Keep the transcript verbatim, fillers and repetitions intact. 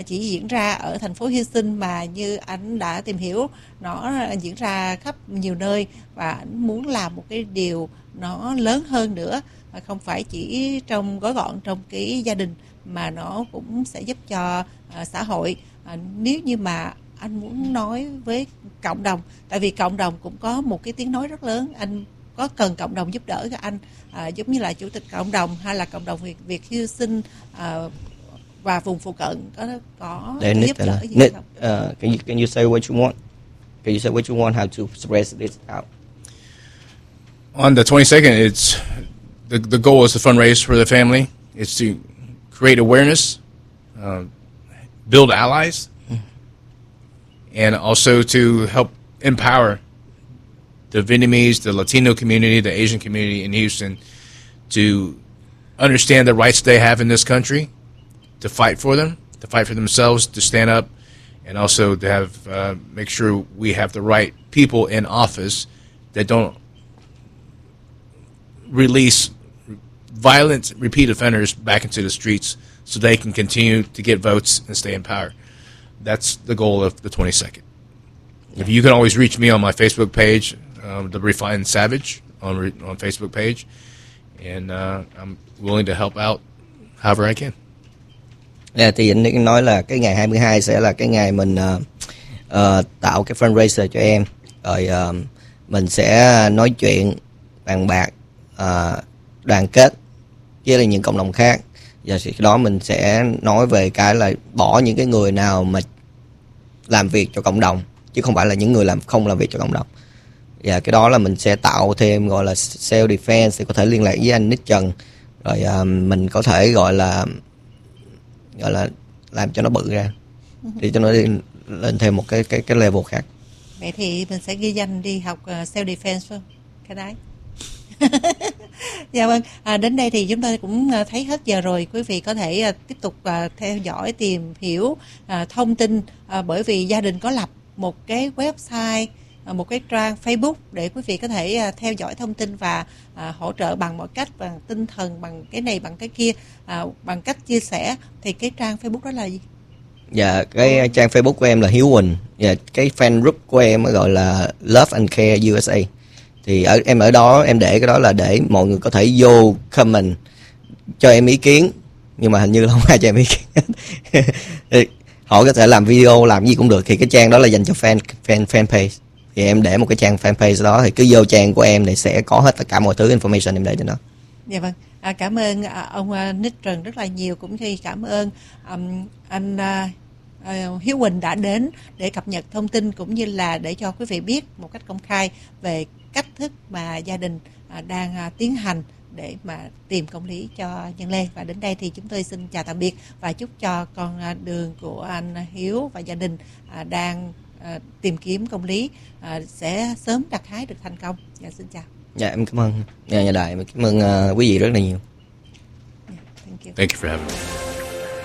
chỉ diễn ra ở thành phố Houston mà như anh đã tìm hiểu nó diễn ra khắp nhiều nơi, và anh muốn làm một cái điều nó lớn hơn nữa, không phải chỉ trong gói gọn trong cái gia đình mà nó cũng sẽ giúp cho uh, xã hội. Uh, nếu như mà anh muốn nói với cộng đồng, tại vì cộng đồng cũng có một cái tiếng nói rất lớn, anh có cần cộng đồng giúp đỡ các anh, à, giống như là chủ tịch cộng đồng hay là cộng đồng Việt Việt Houston à, và vùng phụ cận có có Để giúp đỡ gì Nick, không? uh, can you can you say what you want? Can you say what you want? How to spread this out? On the twenty-second, it's the the goal is to fundraise for the family. It's to create awareness, uh, build allies, and also to help empower the Vietnamese, the Latino community, the Asian community in Houston to understand the rights they have in this country, to fight for them, to fight for themselves, to stand up, and also to have uh, make sure we have the right people in office that don't release violent repeat offenders back into the streets so they can continue to get votes and stay in power. That's the goal of the twenty-second. If you can always reach me on my Facebook page, um, The Refined Savage on on Facebook page, and uh, I'm willing to help out however I can. Yeah, thì anh nói là cái ngày hai mươi hai sẽ là cái ngày mình uh, uh, tạo cái fundraiser cho em, rồi uh, mình sẽ nói chuyện bàn bạc, uh, đoàn kết với lại những cộng đồng khác. Và sau đó mình sẽ nói về cái là bỏ những cái người nào mà làm việc cho cộng đồng, chứ không phải là những người làm không làm việc cho cộng đồng. Và cái đó là mình sẽ tạo thêm gọi là self defense, thì có thể liên lạc với anh Nick Trần, rồi uh, mình có thể gọi là gọi là làm cho nó bự ra, để cho nó lên, lên thêm một cái cái cái level khác. Vậy thì mình sẽ ghi danh đi học uh, self defense phải không? Cái đấy. Dạ vâng, à, đến đây thì chúng tôi cũng thấy hết giờ rồi. Quý vị có thể uh, tiếp tục uh, theo dõi, tìm hiểu uh, thông tin, uh, bởi vì gia đình có lập một cái website, uh, một cái trang Facebook để quý vị có thể uh, theo dõi thông tin và uh, hỗ trợ bằng mọi cách, bằng tinh thần, bằng cái này, bằng cái kia, uh, bằng cách chia sẻ. Thì cái trang Facebook đó là gì? Dạ, cái trang Facebook của em là Hiếu Quỳnh. Dạ, cái fan group của em gọi là Love and Care u ét a. Thì ở em ở đó em để cái đó là để mọi người có thể vô comment cho em ý kiến, nhưng mà hình như là không ai cho em ý kiến. Họ có thể làm video, làm gì cũng được. Thì cái trang đó là dành cho fan fan fan page. Thì em để một cái trang fan page đó, thì cứ vô trang của em thì sẽ có hết tất cả mọi thứ information em để trên đó. Dạ vâng, à, cảm ơn à, ông à, Nick Trần rất là nhiều, cũng như cảm ơn um, anh à, à, Hiếu Quỳnh đã đến để cập nhật thông tin, cũng như là để cho quý vị biết một cách công khai về cách thức mà gia đình à, đang à, tiến hành để mà tìm công lý cho Nhân Lê. Và đến đây thì chúng tôi xin chào tạm biệt và chúc cho con à, đường của anh Hiếu và gia đình à, đang à, tìm kiếm công lý à, sẽ sớm gặt hái được thành công. Dạ, xin chào. Dạ, em cảm ơn nhà, nhà đài, cảm ơn uh, quý vị rất là nhiều. Yeah, thank you. Thank you for having me.